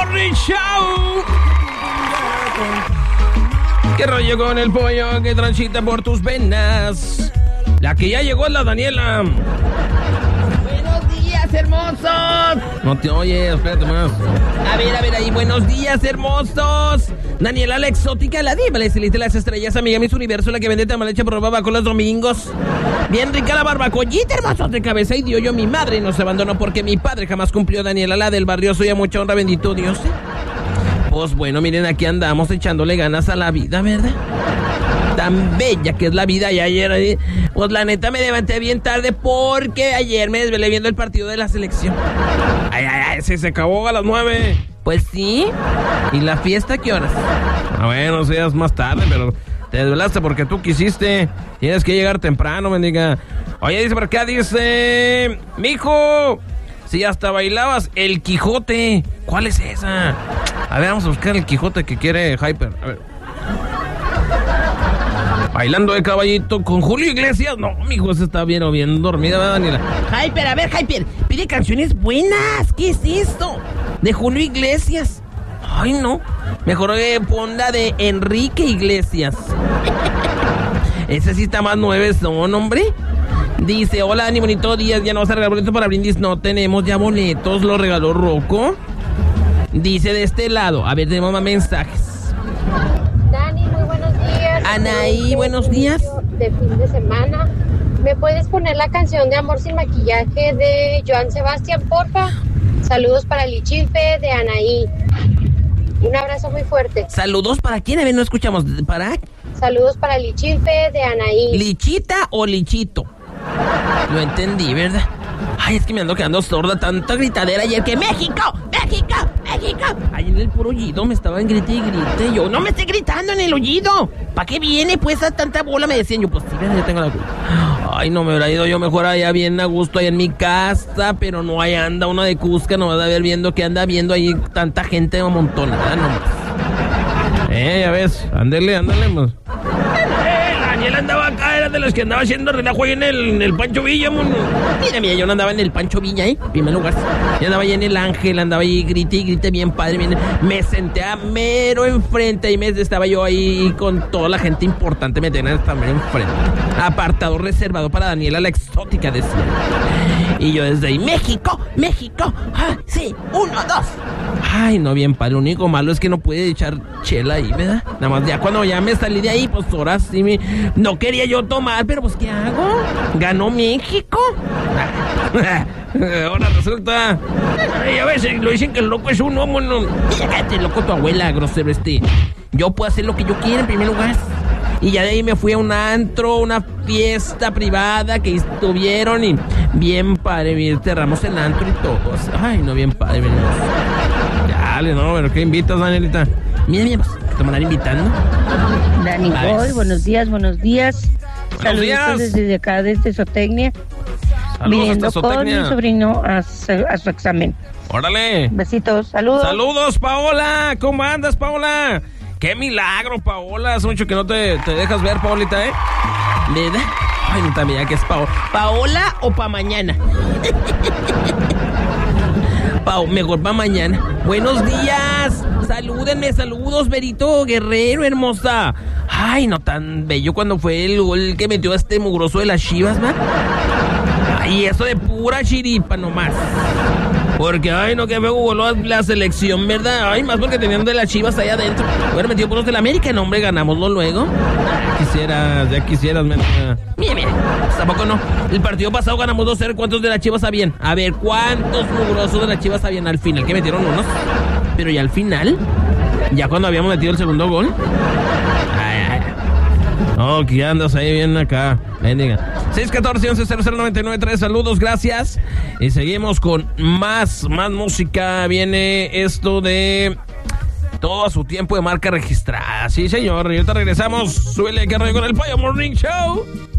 Morning Show. ¿Qué rollo con el pollo que transita por tus venas? La que ya llegó es la Daniela. Buenos días, hermosos. No te oyes, espérate más. A ver, ahí, buenos días, hermosos. Daniela, la exótica, la diva, la estilista de las estrellas, amiga Miss Universo, la que vende tamalecha por barbacoa los domingos. Bien rica la barbacollita, hermosos de cabeza, y dio yo, mi madre nos abandonó porque mi padre jamás cumplió. Daniela, la del barrio, soy a mucha honra, bendito Dios. Pues bueno, miren, aquí andamos echándole ganas a la vida, ¿verdad? Tan bella que es la vida. Y ayer, pues la neta me levanté bien tarde porque ayer me desvelé viendo el partido de la selección. Ay, se acabó a las 9. Pues sí. ¿Y la fiesta qué horas? Bueno, seas más tarde, pero te desvelaste porque tú quisiste. Tienes que llegar temprano, bendiga. Oye, dice por acá, dice... Mijo, si hasta bailabas el Quijote. ¿Cuál es esa? A ver, vamos a buscar el Quijote que quiere Hyper. A ver. Bailando de caballito con Julio Iglesias. No, mijo, ese está bien dormida, ¿verdad, Daniela? Hyper, a ver, Hyper, pide canciones buenas. ¿Qué es esto? De Julio Iglesias. Ay, no. Mejor pon la de Enrique Iglesias. Ese sí está más nuevezón, hombre. Dice, hola, Dani, bonito día. ¿Ya no vas a regalar boletos para brindis? No tenemos ya boletos, lo regaló Rocco. Dice de este lado. A ver, tenemos más mensajes. Dani, muy buenos días. Anaí, buenos días. De fin de semana. ¿Me puedes poner la canción de Amor sin maquillaje de Joan Sebastián, porfa? Saludos para Lichilpe de Anaí. Un abrazo muy fuerte. ¿Saludos para quién? A ver, no escuchamos. ¿Para? Saludos para Lichilpe de Anaí. ¿Lichita o Lichito? Lo entendí, ¿verdad? Ay, es que me ando quedando sorda, tanta gritadera ayer que ¡México! ¡México! ¡México! Ahí en el puro oído me estaban grite y grite. Yo no me estoy gritando en el oído. ¿Para qué viene pues a tanta bola? Me decían yo, pues sí, yo tengo la culpa. Ay, no me hubiera ido yo mejor allá bien a gusto, allá en mi casa, pero no, ahí anda uno de Cusca, no vas a ver viendo que anda viendo ahí tanta gente amontonada nomás. Ya ves, ándele, pues. Daniela andaba acá, era de los que andaba haciendo relajo ahí en el Pancho Villa, mono. Mira, yo no andaba en el Pancho Villa, primer lugar. Yo andaba ahí en el Ángel, andaba ahí grite y grite bien padre. Bien. Me senté a mero enfrente y estaba yo ahí con toda la gente importante, me tenían también enfrente. Apartado reservado para Daniela, la exótica, decía. Y yo desde ahí, México, México, sí, 1, 2. Ay, no, bien padre, lo único malo es que no puede echar chela ahí, ¿verdad? Nada más ya cuando ya me salí de ahí, pues ahora sí no quería yo tomar, pero pues ¿qué hago? Ganó México. Ahora resulta. A veces lo dicen que el loco es uno, mono. Mira, cállate, loco, tu abuela, grosero Yo puedo hacer lo que yo quiera en primer lugar. Y ya de ahí me fui a un antro, una fiesta privada que estuvieron y bien padre, cerramos el antro y todos. Ay, no, bien padre, bien. Dale, no, pero ¿qué invitas, Danielita? Mira, pues, te van a ir invitando. Dani Boy, buenos días. Saludos desde acá, desde Zootecnia. Viniendo con mi sobrino a su examen. ¡Órale! Besitos, saludos. ¡Saludos, Paola! ¿Cómo andas, Paola? ¡Qué milagro, Paola! Hace mucho que no te dejas ver, Paolita, ¿eh? ¿Verdad? Ay, no también, que es Paola. ¿Paola o pa' mañana? Mejor pa' mañana. Buenos días. Salúdenme, saludos, Berito Guerrero, hermosa. Ay, no tan bello cuando fue el gol que metió este mugroso de las Chivas, ¿va? Ay, eso de pura chiripa nomás. Porque, ay, no, que fue jugó la selección, ¿verdad? Ay, más porque tenían de las Chivas allá adentro. Hubiera metido puros de la América, no, hombre, ganámoslo luego. Ya quisieras, Mira, pues tampoco no. El partido pasado ganamos 2-0, ¿cuántos de las Chivas habían? A ver, ¿cuántos mugrosos de las Chivas habían al final? Que metieron unos. Pero ya al final, ya cuando habíamos metido el segundo gol. Oh, que andas ahí bien acá. Bendiga. 614-1100-993. Saludos, gracias. Y seguimos con más música. Viene esto de todo a su tiempo de marca registrada. Sí, señor. Y ahorita regresamos. Súbele que rollo con el Pollo Morning Show.